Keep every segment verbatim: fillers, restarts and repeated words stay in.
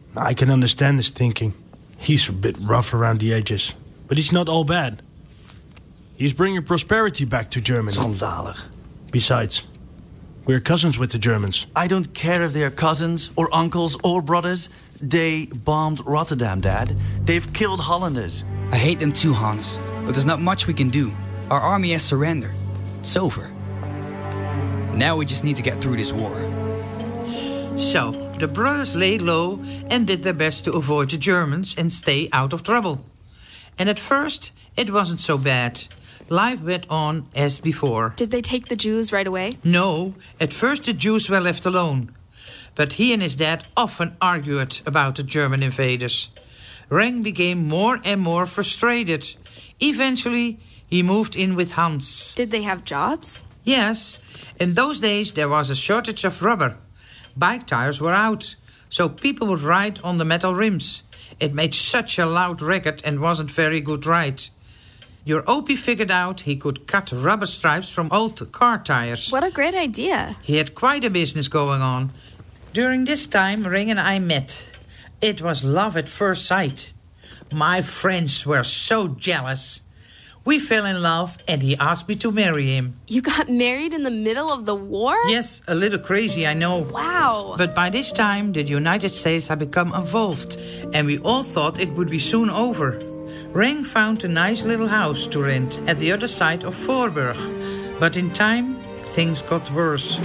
I can understand his thinking. He's a bit rough around the edges, but he's not all bad. He's bringing prosperity back to Germany. Schandalig. Besides, we're cousins with the Germans. I don't care if they're cousins or uncles or brothers. They bombed Rotterdam, Dad. They've killed Hollanders. I hate them too, Hans, but there's not much we can do. Our army has surrendered. It's over. Now we just need to get through this war. So, the brothers laid low and did their best to avoid the Germans and stay out of trouble. And at first, it wasn't so bad. Life went on as before. Did they take the Jews right away? No, at first the Jews were left alone. But he and his dad often argued about the German invaders. Reng became more and more frustrated. Eventually, he moved in with Hans. Did they have jobs? Yes. In those days, there was a shortage of rubber. Bike tires were out, so people would ride on the metal rims. It made such a loud racket and wasn't very good ride. Your Opie figured out he could cut rubber stripes from old car tires. What a great idea. He had quite a business going on. During this time, Ring and I met. It was love at first sight. My friends were so jealous. We fell in love and he asked me to marry him. You got married in the middle of the war? Yes, a little crazy, I know. Wow. But by this time, the United States had become involved, and we all thought it would be soon over. Reng found a nice little house to rent at the other side of Voorburg. But in time, things got worse.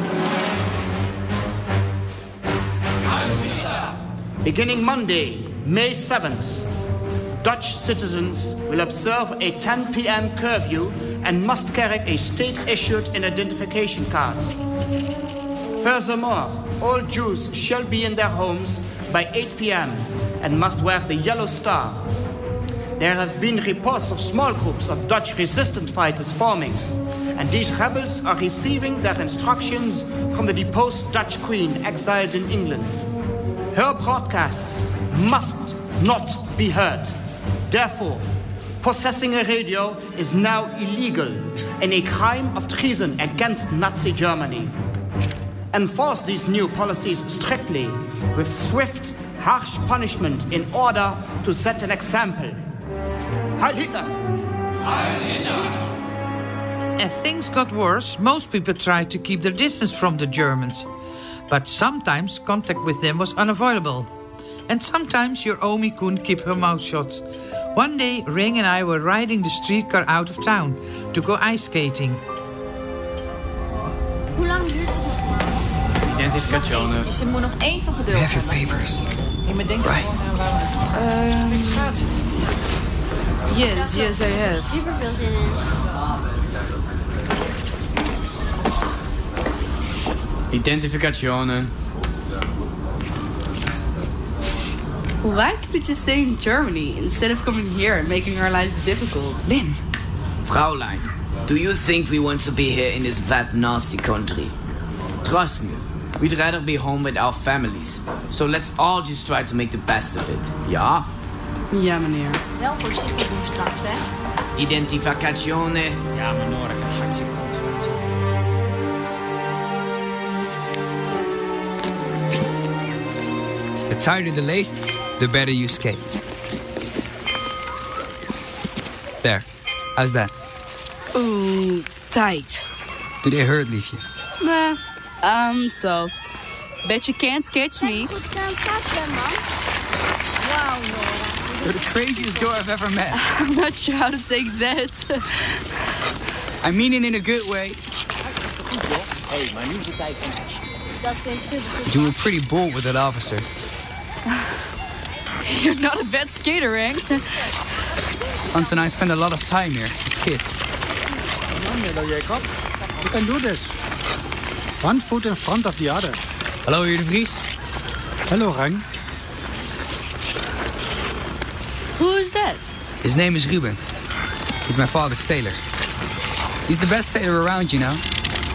Beginning Monday, May seventh, Dutch citizens will observe a ten p.m. curfew and must carry a state-issued identification card. Furthermore, all Jews shall be in their homes by eight p.m. and must wear the yellow star. There have been reports of small groups of Dutch resistance fighters forming, and these rebels are receiving their instructions from the deposed Dutch queen exiled in England. Her broadcasts must not be heard. Therefore, possessing a radio is now illegal and a crime of treason against Nazi Germany. Enforce these new policies strictly with swift, harsh punishment in order to set an example. Heil Hitler! Heil Hitler! As things got worse, most people tried to keep their distance from the Germans. But sometimes contact with them was unavoidable. And sometimes your Omi couldn't keep her mouth shut. One day, Ring and I were riding the streetcar out of town to go ice skating. Hoe lang duurt het nog? Identificatie. Dus je moet nog even geduld Have your papers. Je moet denken Right. gewoon waar Um, het gaat. yes, yes, I have. super veel zin in. Identificationen. Why couldn't you stay in Germany instead of coming here and making our lives difficult? Lynn. Fraulein, do you think we want to be here in this fat, nasty country? Trust me, we'd rather be home with our families. So let's all just try to make the best of it, ja? Ja, meneer. Wel voorzichtig doen straks, hè? Identificazione. Ja, mijn Nora, hartstikke goed. The tighter the laces, the better you skate. There. How's that? Ooh, tight. Do they hurt, liefje? Nah, I'm tough. Bet you can't catch me. Goed gedaan, schaatsen, man. Wauw, Nora. You're the craziest girl I've ever met. I'm not sure how to take that. I mean it in a good way. Dat klinkt super goed. You were pretty bold with that officer. You're not a bad skater, Rang. Hans and I spend a lot of time here as kids. Hello, Jacob. You can do this. One foot in front of the other. Hallo, heer de Vries. Hello, Rang. Who is that? His name is Ruben. He's my father's tailor. He's the best tailor around, you know.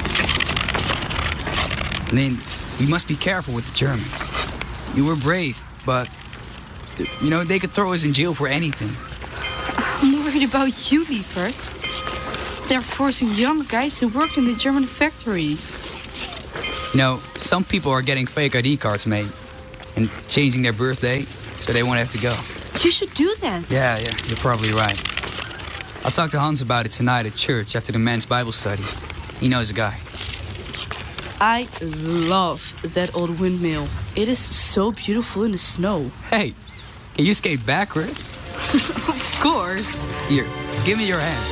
Lynn, we must be careful with the Germans. You were brave, but, you know, they could throw us in jail for anything. I'm worried about you, Lievert. They're forcing young guys to work in the German factories. You know, some people are getting fake I D cards made. and changing their birthday so they won't have to go. You should do that. Yeah, yeah, you're probably right. I'll talk to Hans about it tonight at church after the men's Bible study. He knows a guy. I love that old windmill. It is so beautiful in the snow. Hey, can you skate backwards? Of course. Here, give me your hand.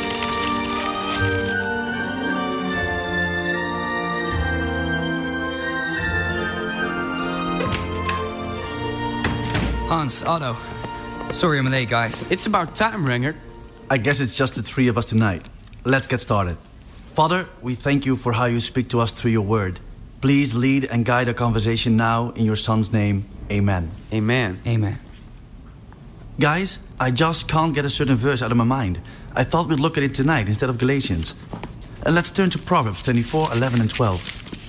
Hans, Otto. Sorry I'm late, guys. It's about time, Renger. I guess it's just the three of us tonight. Let's get started. Father, we thank you for how you speak to us through your word. Please lead and guide our conversation now in your son's name. Amen. Amen. Amen. Guys, I just can't get a certain verse out of my mind. I thought we'd look at it tonight instead of Galatians. And let's turn to Proverbs twenty-four, eleven and twelve.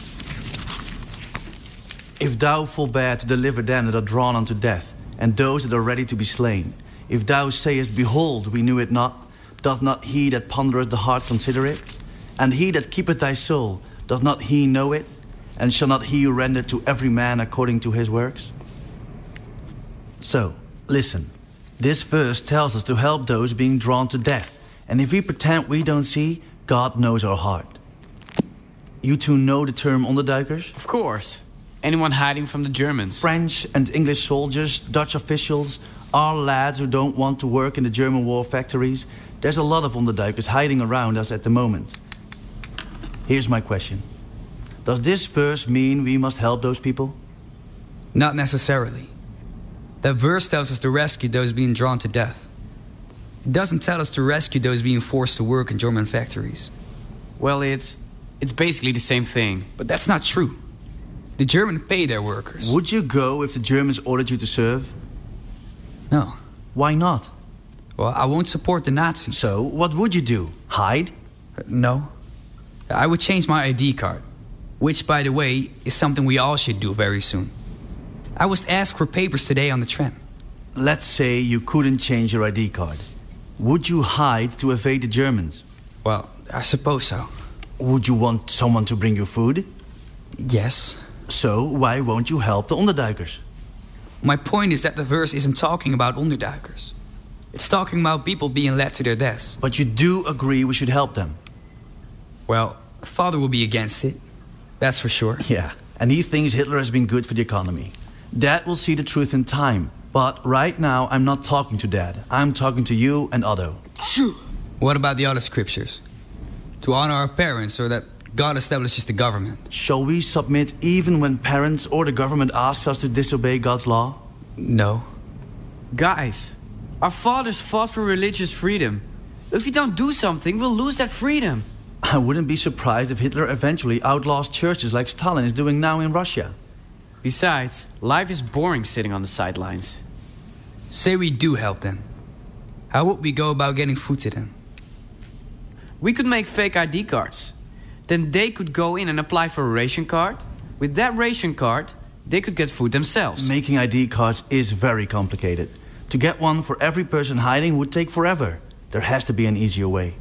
If thou forbear to deliver them that are drawn unto death, and those that are ready to be slain, if thou sayest, Behold, we knew it not, doth not he that pondereth the heart consider it? And he that keepeth thy soul, doth not he know it? And shall not he render to every man according to his works? So, listen. This verse tells us to help those being drawn to death. And if we pretend we don't see, God knows our heart. You two know the term onderduikers? Of course. Anyone hiding from the Germans. French and English soldiers, Dutch officials, our lads who don't want to work in the German war factories. There's a lot of onderduikers hiding around us at the moment. Here's my question. Does this verse mean we must help those people? Not necessarily. That verse tells us to rescue those being drawn to death. It doesn't tell us to rescue those being forced to work in German factories. Well, it's it's basically the same thing. But that's not true. The Germans pay their workers. Would you go if the Germans ordered you to serve? No. Why not? Well, I won't support the Nazis. So, what would you do? Hide? Uh, no. I would change my I D card. Which, by the way, is something we all should do very soon. I was asked for papers today on the tram. Let's say you couldn't change your I D card. Would you hide to evade the Germans? Well, I suppose so. Would you want someone to bring you food? Yes. So, why won't you help the onderduikers? My point is that the verse isn't talking about onderduikers. It's talking about people being led to their deaths. But you do agree we should help them? Well, Father will be against it. That's for sure. Yeah, and he thinks Hitler has been good for the economy. Dad will see the truth in time. But right now, I'm not talking to Dad. I'm talking to you and Otto. What about the other scriptures? To honor our parents, or that God establishes the government. Shall we submit even when parents or the government asks us to disobey God's law? No. Guys, our fathers fought for religious freedom. If we don't do something, we'll lose that freedom. I wouldn't be surprised if Hitler eventually outlaws churches like Stalin is doing now in Russia. Besides, life is boring sitting on the sidelines. Say we do help them. How would we go about getting food to them? We could make fake I D cards. Then they could go in and apply for a ration card. With that ration card, they could get food themselves. Making I D cards is very complicated. To get one for every person hiding would take forever. There has to be an easier way.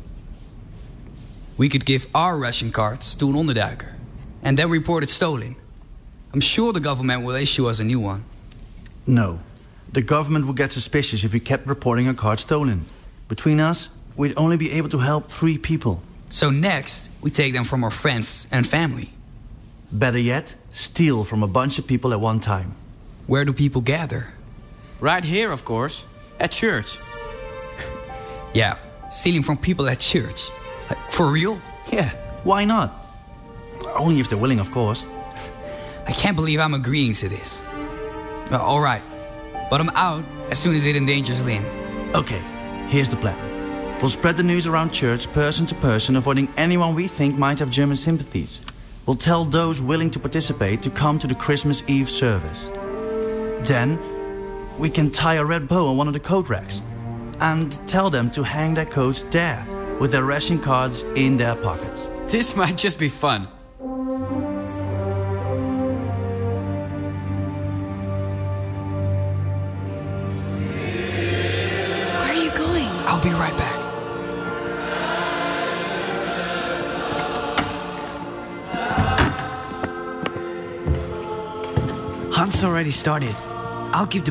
We could give our ration cards to an onderduiker and then report it stolen. I'm sure the government will issue us a new one. No. The government would get suspicious if we kept reporting a card stolen. Between us, we'd only be able to help three people. So next, we take them from our friends and family. Better yet, steal from a bunch of people at one time. Where do people gather? Right here, of course. At church. Yeah, stealing from people at church. Like, for real? Yeah, why not? Only if they're willing, of course. I can't believe I'm agreeing to this. Uh, all right, but I'm out as soon as it endangers Lynn. Okay, here's the plan. We'll spread the news around church, person to person, avoiding anyone we think might have German sympathies. We'll tell those willing to participate to come to the Christmas Eve service. Then, we can tie a red bow on one of the coat racks and tell them to hang their coats there with their ration cards in their pockets. This might just be fun. Where are you going? I'll be right back. Hans, already started. I'll keep the